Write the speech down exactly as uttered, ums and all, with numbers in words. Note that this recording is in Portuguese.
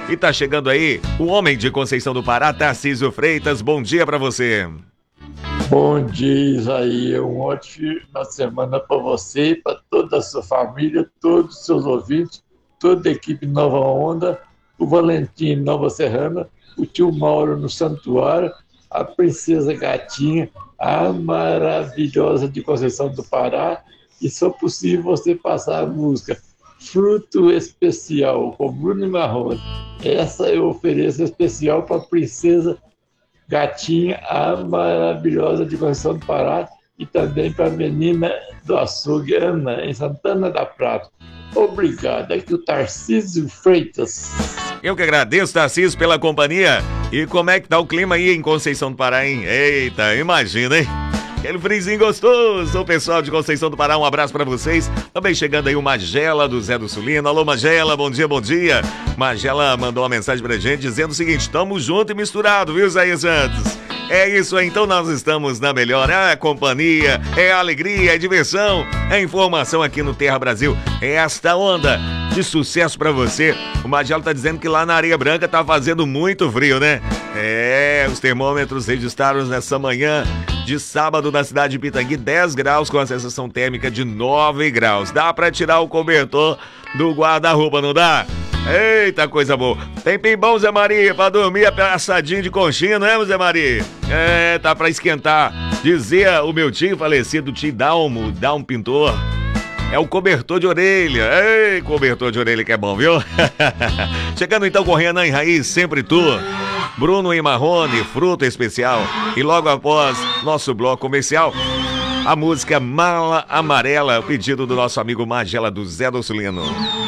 E tá chegando aí o homem de Conceição do Pará, Tarcísio Freitas. Bom dia pra você. Bom dia, Isaías. Um ótimo final de semana para você, para toda a sua família, todos os seus ouvintes, toda a equipe Nova Onda, o Valentim Nova Serrana, o tio Mauro no Santuário, a Princesa Gatinha, a maravilhosa de Conceição do Pará, e só possível você passar a música Fruto Especial, com Bruno e Marrone. Essa eu ofereço especial para a Princesa Gatinha, a maravilhosa de Conceição do Pará, e também para a menina do açougue, Ana, em Santana da Prata. Obrigado. Aqui o Tarcísio Freitas. Eu que agradeço, Tarcísio, pela companhia. E como é que tá o clima aí em Conceição do Pará, hein? Eita, imagina, hein? Aquele frizinho gostoso. O pessoal de Conceição do Pará, um abraço pra vocês. Também chegando aí o Magela do Zé do Sulino. Alô, Magela, bom dia, bom dia. Magela mandou uma mensagem pra gente dizendo o seguinte: tamo junto e misturado, viu, Isaías Santos? É isso aí, então nós estamos na melhor. É a companhia, é a alegria, é diversão, é informação aqui no Terra Brasil. É esta onda de sucesso pra você. O Magelo tá dizendo que lá na Areia Branca tá fazendo muito frio, né? É, os termômetros registraram nessa manhã de sábado na cidade de Pitangui dez graus com a sensação térmica de nove graus. Dá pra tirar o cobertor do guarda-roupa, não dá? Eita, coisa boa. Tempinho bom, Zé Maria, pra dormir assadinho de conchinha, não é, Zé Maria? É, tá pra esquentar. Dizia o meu tio falecido, tio Dalmo, Dalmo Pintor, é o cobertor de orelha. Ei, cobertor de orelha que é bom, viu? Chegando então com Renan e Raiz, sempre tu. Bruno e Marrone, Fruta Especial. E logo após nosso bloco comercial, a música Mala Amarela, pedido do nosso amigo Magela do Zé do Sulino.